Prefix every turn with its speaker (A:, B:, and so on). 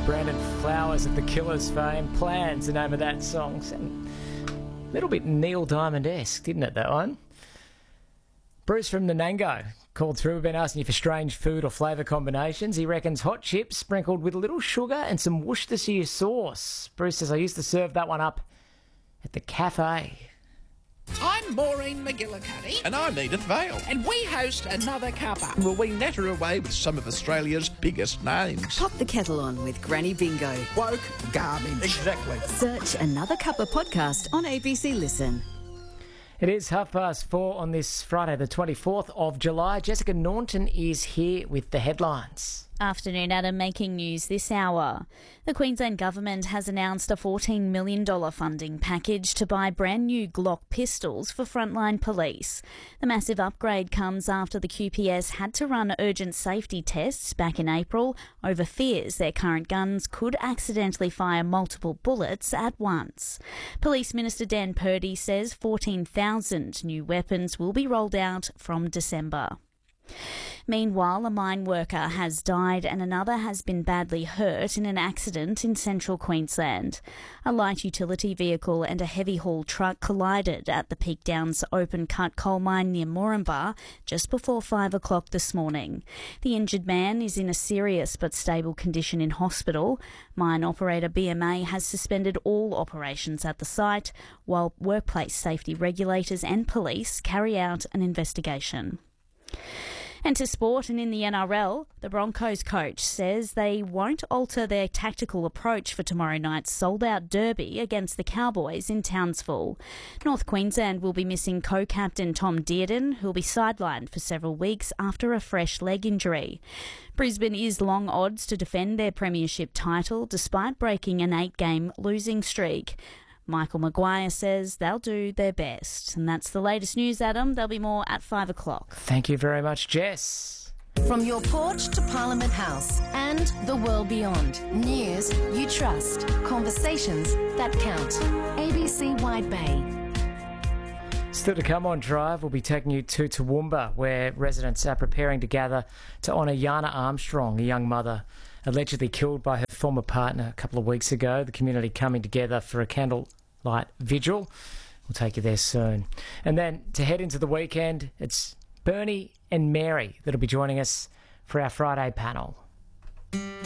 A: Brandon Flowers of the Killers fame. Plans, the name of that song. And a little bit Neil Diamond-esque, didn't it, that one? Bruce from Nanango called through. We've been asking you for strange food or flavour combinations. He reckons hot chips sprinkled with a little sugar and some Worcestershire sauce. Bruce says, I used to serve that one up at the cafe.
B: I'm Maureen McGillicuddy.
C: And I'm Edith Vale.
B: And we host Another Cuppa.
C: Well, we natter away with some of Australia's biggest names.
D: Pop the kettle on with Granny Bingo.
C: Woke garbage.
A: Exactly.
D: Search Another Cuppa podcast on ABC Listen.
A: It is 4:30 on this Friday, the 24th of July. Jessica Naunton is here with the headlines.
E: Afternoon, Adam, making news this hour. The Queensland Government has announced a $14 million funding package to buy brand new Glock pistols for frontline police. The massive upgrade comes after the QPS had to run urgent safety tests back in April over fears their current guns could accidentally fire multiple bullets at once. Police Minister Dan Purdy says 14,000 new weapons will be rolled out from December. Meanwhile, a mine worker has died and another has been badly hurt in an accident in central Queensland. A light utility vehicle and a heavy haul truck collided at the Peak Downs open cut coal mine near Moranbah just before 5 o'clock this morning. The injured man is in a serious but stable condition in hospital. Mine operator BMA has suspended all operations at the site while workplace safety regulators and police carry out an investigation. And to sport, and in the NRL, the Broncos coach says they won't alter their tactical approach for tomorrow night's sold-out derby against the Cowboys in Townsville. North Queensland will be missing co-captain Tom Dearden, who'll be sidelined for several weeks after a fresh leg injury. Brisbane is long odds to defend their premiership title despite breaking an 8-game losing streak. Michael Maguire says they'll do their best. And that's the latest news, Adam. There'll be more at 5 o'clock.
A: Thank you very much, Jess.
F: From your porch to Parliament House and the world beyond. News you trust. Conversations that count. ABC Wide Bay.
A: Still to come on Drive, we'll be taking you to Toowoomba, where residents are preparing to gather to honour Yana Armstrong, a young mother allegedly killed by her former partner a couple of weeks ago. The community coming together for a candlelight vigil. We'll take you there soon. And then to head into the weekend, it's Bernie and Mary that'll be joining us for our Friday panel.